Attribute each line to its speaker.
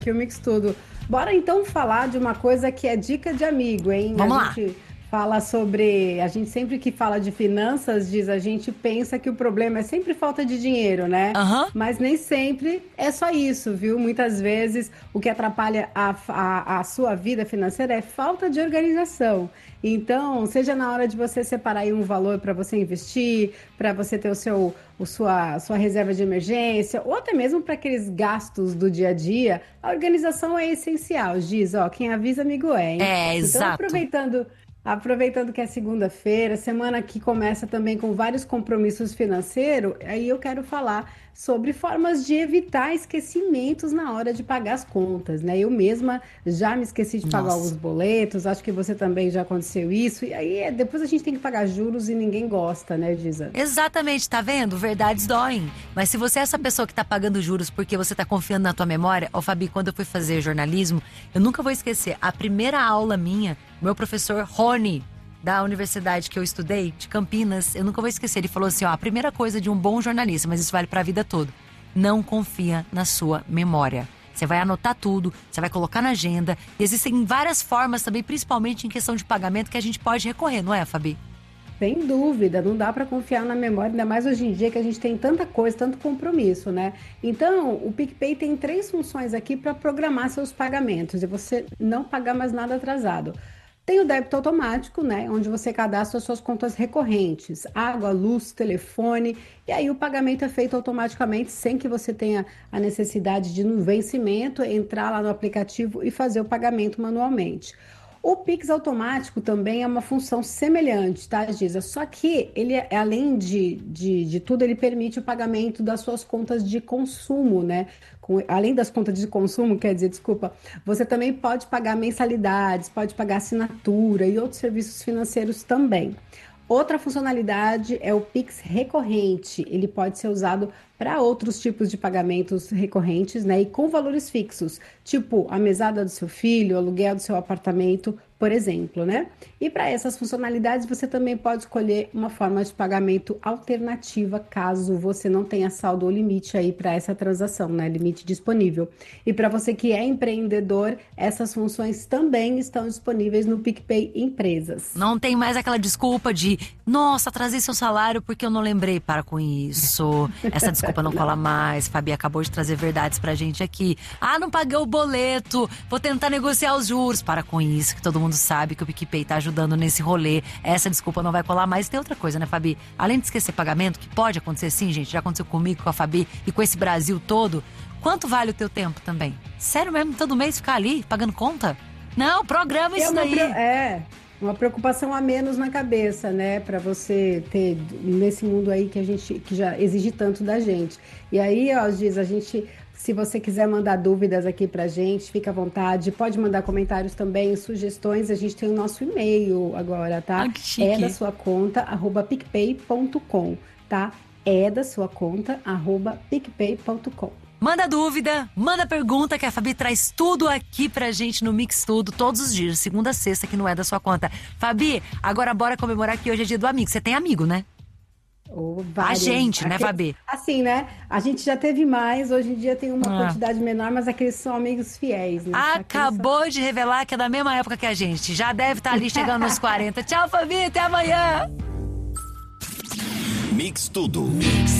Speaker 1: Que o Mix Tudo. Bora então falar de uma coisa que é dica de amigo, hein?
Speaker 2: Vamos
Speaker 1: A
Speaker 2: lá.
Speaker 1: gente fala sobre. A gente sempre que fala de finanças, diz a gente pensa que o problema é sempre falta de dinheiro, né?
Speaker 2: Aham.
Speaker 1: Mas nem sempre é só isso, viu? Muitas vezes o que atrapalha a sua vida financeira é falta de organização. Então, seja na hora de você separar aí um valor para você investir, para você ter sua reserva de emergência, ou até mesmo para aqueles gastos do dia a dia, a organização é essencial. Diz, ó, quem avisa, amigo é, hein?
Speaker 2: É,
Speaker 1: Então,
Speaker 2: exato.
Speaker 1: aproveitando que é segunda-feira, semana que começa também com vários compromissos financeiros, aí eu quero falar sobre formas de evitar esquecimentos na hora de pagar as contas, né? Eu mesma já me esqueci de pagar alguns
Speaker 2: Nossa.
Speaker 1: boletos, acho que você também já aconteceu isso, e aí depois a gente tem que pagar juros e ninguém gosta, né, Giza?
Speaker 2: Exatamente, tá vendo? Verdades doem. Mas se você é essa pessoa que tá pagando juros porque você tá confiando na tua memória, ó, Fabi, quando eu fui fazer jornalismo, eu nunca vou esquecer. A primeira aula minha, meu professor Rony, da universidade que eu estudei, de Campinas, eu nunca vou esquecer. Ele falou assim, ó, a primeira coisa de um bom jornalista, mas isso vale pra vida toda, não confia na sua memória. Você vai anotar tudo, você vai colocar na agenda. E existem várias formas também, principalmente em questão de pagamento, que a gente pode recorrer, não é, Fabi?
Speaker 1: Sem dúvida, não dá para confiar na memória, ainda mais hoje em dia que a gente tem tanta coisa, tanto compromisso, né? Então, o PicPay tem três funções aqui para programar seus pagamentos e você não pagar mais nada atrasado. Tem o débito automático, né? Onde você cadastra as suas contas recorrentes, água, luz, telefone, e aí o pagamento é feito automaticamente sem que você tenha a necessidade de, no vencimento, entrar lá no aplicativo e fazer o pagamento manualmente. O Pix automático também é uma função semelhante, tá, Giza? Só que ele, além de tudo, ele permite o pagamento das suas contas de consumo, né? Além das contas de consumo, quer dizer, desculpa, você também pode pagar mensalidades, pode pagar assinatura e outros serviços financeiros também. Outra funcionalidade é o Pix recorrente. Ele pode ser usado para outros tipos de pagamentos recorrentes, né? E com valores fixos, tipo a mesada do seu filho, o aluguel do seu apartamento, por exemplo, né? E para essas funcionalidades, você também pode escolher uma forma de pagamento alternativa, caso você não tenha saldo ou limite aí para essa transação, né? Limite disponível. E para você que é empreendedor, essas funções também estão disponíveis no PicPay Empresas.
Speaker 2: Não tem mais aquela desculpa de, nossa, atrasei seu salário porque eu não lembrei. Para com isso. Essa desculpa não cola mais. Fabi acabou de trazer verdades pra gente aqui. Ah, não paguei o boleto. Vou tentar negociar os juros. Para com isso, que todo mundo sabe que o PicPay tá ajudando nesse rolê. Essa desculpa não vai colar mais. Tem outra coisa, né, Fabi? Além de esquecer pagamento, que pode acontecer sim, gente. Já aconteceu comigo, com a Fabi e com esse Brasil todo. Quanto vale o teu tempo também? Sério mesmo, todo mês ficar ali pagando conta? Não, programa isso daí.
Speaker 1: Uma preocupação a menos na cabeça, né, para você ter nesse mundo aí que já exige tanto da gente. E aí, ó, Giz, se você quiser mandar dúvidas aqui pra gente, fica à vontade. Pode mandar comentários também, sugestões. A gente tem o nosso e-mail agora,
Speaker 2: Ah,
Speaker 1: tá?
Speaker 2: que
Speaker 1: É da
Speaker 2: chique.
Speaker 1: sua conta @picpay.com, tá? É da sua conta @picpay.com.
Speaker 2: Manda dúvida, manda pergunta que a Fabi traz tudo aqui pra gente no Mix Tudo, todos os dias, segunda a sexta, que não é da sua conta. Fabi, agora bora comemorar que hoje é dia do amigo. Você tem amigo, né?
Speaker 1: Ou
Speaker 2: A
Speaker 1: vários.
Speaker 2: gente, né, Fabi?
Speaker 1: Assim, né? A gente já teve mais, hoje em dia tem uma
Speaker 2: Ah.
Speaker 1: quantidade menor, mas aqueles são amigos fiéis, né? Aqueles são...
Speaker 2: Acabou de revelar que é da mesma época que a gente. Já deve estar ali chegando nos 40. Tchau, Fabi, até amanhã!
Speaker 3: Mix Tudo.